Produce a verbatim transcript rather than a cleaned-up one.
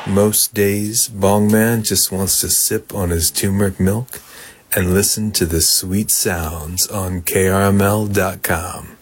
Most days, Bongman just wants to sip on his turmeric milk and listen to the sweet sounds on K R M L dot com.